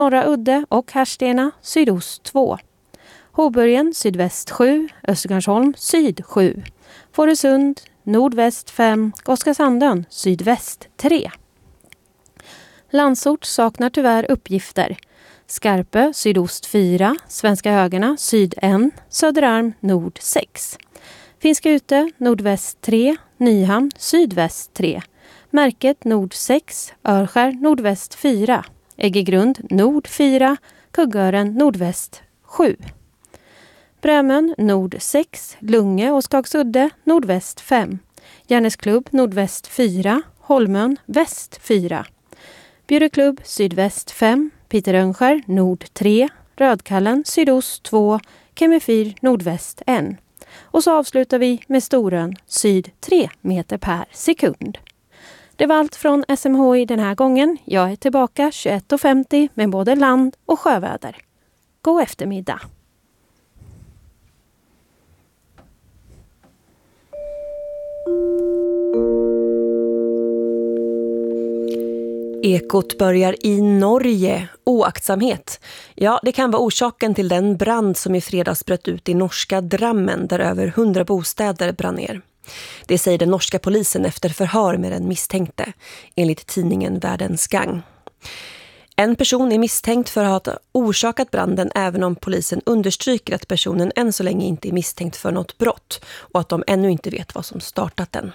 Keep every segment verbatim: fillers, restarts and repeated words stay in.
Norra Udde och Härstena sydost två. Hoburgen sydväst sju, Östergarnsholm syd sju. Fårösund nordväst fem, Oskarshamn sydväst tre. Landsort saknar tyvärr uppgifter. Skarpö sydost fyra, Svenska Högarna syd ett, Söderarm nord sex. Finska Ute nordväst tre, Nyhamn sydväst tre. Märket nord sex, Örskär nordväst fyra. Äggegrund nord fyra, Kuggören nordväst sju. Brämön nord sex, Lunge och Skagsudde nordväst fem. Järnesklubb nordväst fyra, Holmön väst fyra. Bjureklubb sydväst fem, Piterönskär nord tre, Rödkallen sydost två, Kemifyr nordväst ett. Och så avslutar vi med Storön syd tre meter per sekund. Det var allt från S M H I den här gången. Jag är tillbaka tjugoett och femtio med både land- och sjöväder. God eftermiddag! Ekot börjar i Norge. Oaktsamhet. Ja, det kan vara orsaken till den brand som i fredags bröt ut i norska Drammen där över hundra bostäder brann ner. Det säger den norska polisen efter förhör med den misstänkte, enligt tidningen Världens Gang. En person är misstänkt för att ha orsakat branden även om polisen understryker att personen än så länge inte är misstänkt för något brott och att de ännu inte vet vad som startat den.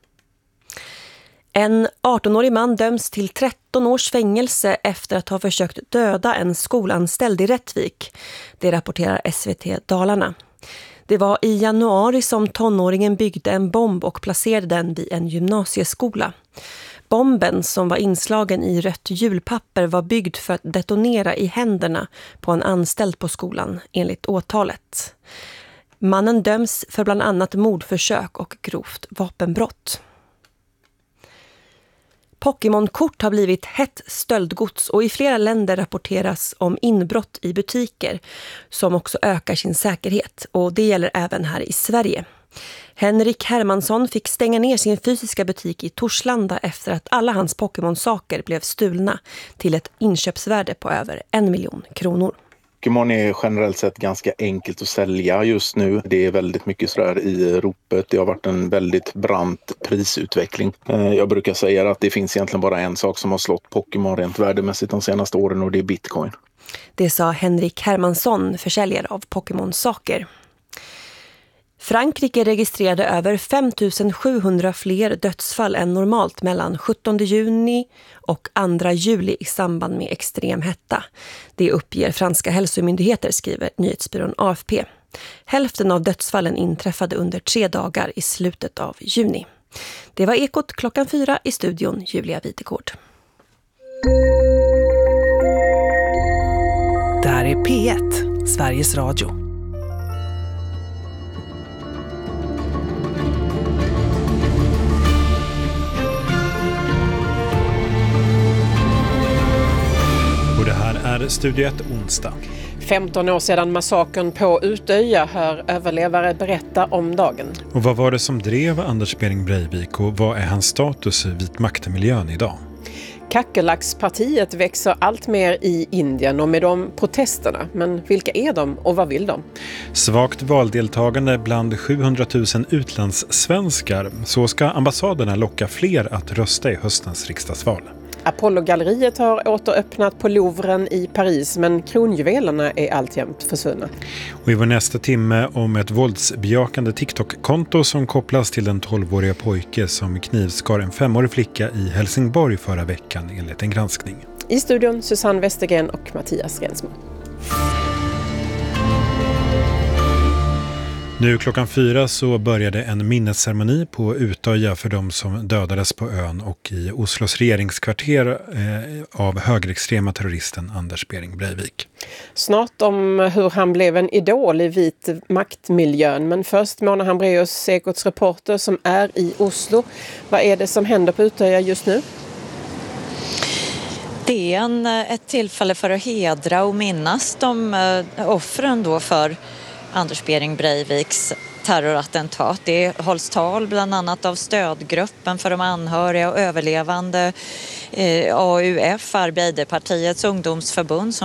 En artonårig man döms till tretton års fängelse efter att ha försökt döda en skolanställd i Rättvik. Det rapporterar S V T Dalarna. Det var i januari som tonåringen byggde en bomb och placerade den vid en gymnasieskola. Bomben som var inslagen i rött hjulpapper var byggd för att detonera i händerna på en anställd på skolan, enligt åtalet. Mannen döms för bland annat mordförsök och grovt vapenbrott. Pokémon-kort har blivit hett stöldgods och i flera länder rapporteras om inbrott i butiker som också ökar sin säkerhet, och det gäller även här i Sverige. Henrik Hermansson fick stänga ner sin fysiska butik i Torslanda efter att alla hans Pokémon-saker blev stulna till ett inköpsvärde på över en miljon kronor. Pokémon är generellt sett ganska enkelt att sälja just nu. Det är väldigt mycket sådär i ropet. Det har varit en väldigt brant prisutveckling. Jag brukar säga att det finns egentligen bara en sak som har slått Pokémon rent värdemässigt de senaste åren, och det är Bitcoin. Det sa Henrik Hermansson, försäljare av Pokémon-saker. Frankrike registrerade över fem tusen sjuhundra fler dödsfall än normalt mellan sjuttonde juni och andra juli i samband med extrem hetta. Det uppger franska hälsomyndigheter, skriver nyhetsbyrån A F P. Hälften av dödsfallen inträffade under tre dagar i slutet av juni. Det var Ekot klockan fyra, i studion Julia Witekord. Det här är P ett, Sveriges Radio. Det här är Studio ett onsdag. femton år sedan massakern på Utöja, hör överlevare berätta om dagen. Och vad var det som drev Anders Behring Breivik och vad är hans status i vit maktmiljön idag? Kackerlackspartiet växer allt mer i Indien och med de protesterna. Men vilka är de och vad vill de? Svagt valdeltagande bland sjuhundratusen utlandssvenskar. Så ska ambassaderna locka fler att rösta i höstens riksdagsval. Apollo-galleriet har återöppnat på Louvren i Paris, men kronjuvelerna är alltjämt försvunna. Och i vår nästa timme om ett våldsbejakande TikTok-konto som kopplas till den tolvåriga pojke som knivskar en femårig flicka i Helsingborg förra veckan enligt en granskning. I studion Susanne Westergren och Mattias Rensman. Nu klockan fyra så började en minnesceremoni på Utöja för de som dödades på ön och i Oslos regeringskvarter eh, av högerextrema terroristen Anders Behring Breivik. Snart om hur han blev en idol i vit maktmiljön, men först Mona Hambraeus, Ekots reporter som är i Oslo. Vad är det som händer på Utöja just nu? Det är en, ett tillfälle för att hedra och minnas de uh, offren då för Anders Behring Breiviks terrorattentat. Det hålls tal bland annat av stödgruppen för de anhöriga och överlevande, eh, A U F, Arbeiderpartiets ungdomsförbund, som